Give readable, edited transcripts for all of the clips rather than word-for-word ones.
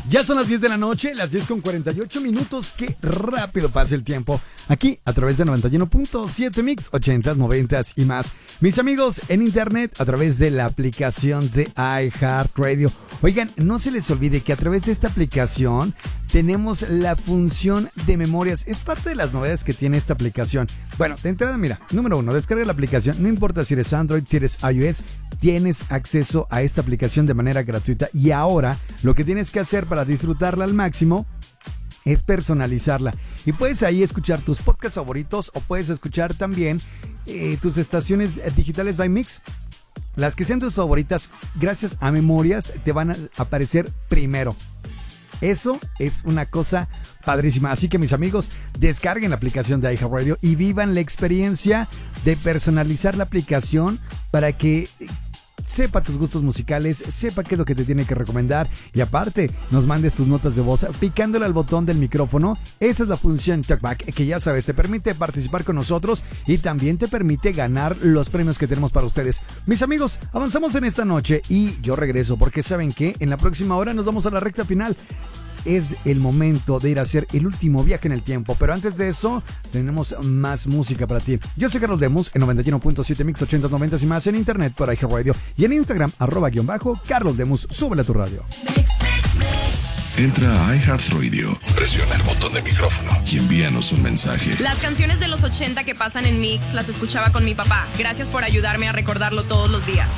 Ya son las 10 de la noche, las 10 con 48 minutos. Qué rápido pasa el tiempo. Aquí, a través de 91.7 Mix, 80s, 90s y más. Mis amigos en internet, a través de la aplicación de iHeartRadio. Oigan, no se les olvide que a través de esta aplicación tenemos la función de memorias. Es parte de las novedades que tiene esta aplicación. Bueno, de entrada, mira, número 1, descarga la aplicación. No importa si eres Android, si eres iOS, tienes acceso a esta aplicación de manera gratuita. Y ahora, lo que tienes que hacer para disfrutarla al máximo es personalizarla. Y puedes ahí escuchar tus podcasts favoritos o puedes escuchar también tus estaciones digitales by Mix. Las que sean tus favoritas, gracias a memorias, te van a aparecer primero. Eso es una cosa padrísima. Así que mis amigos, descarguen la aplicación de iHeartRadio y vivan la experiencia de personalizar la aplicación para que sepa tus gustos musicales, sepa qué es lo que te tiene que recomendar y aparte nos mandes tus notas de voz picándole al botón del micrófono. Esa es la función TalkBack, que ya sabes, te permite participar con nosotros y también te permite ganar los premios que tenemos para ustedes. Mis amigos, avanzamos en esta noche y yo regreso porque ¿saben qué? En la próxima hora nos vamos a la recta final. Es el momento de ir a hacer el último viaje en el tiempo. Pero antes de eso, tenemos más música para ti. Yo soy Carlos Lemus, en 91.7 Mix, 80s, 90s y más en internet por iHeartRadio. Y en Instagram, @Carlos Lemus. Súbele a tu radio. Entra a iHeartRadio, presiona el botón de micrófono y envíanos un mensaje. Las canciones de los 80 que pasan en Mix las escuchaba con mi papá. Gracias por ayudarme a recordarlo todos los días.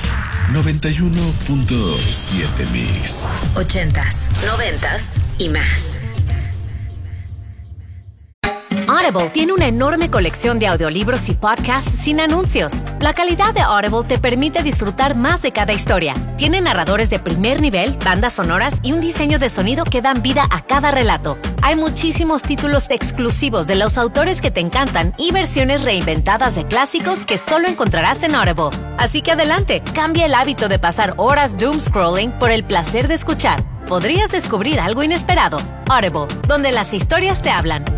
91.7 Mix. 80s, 90s y más. Audible tiene una enorme colección de audiolibros y podcasts sin anuncios. La calidad de Audible te permite disfrutar más de cada historia. Tiene narradores de primer nivel, bandas sonoras y un diseño de sonido que dan vida a cada relato. Hay muchísimos títulos exclusivos de los autores que te encantan y versiones reinventadas de clásicos que solo encontrarás en Audible. Así que adelante, cambia el hábito de pasar horas doom scrolling por el placer de escuchar. Podrías descubrir algo inesperado. Audible, donde las historias te hablan.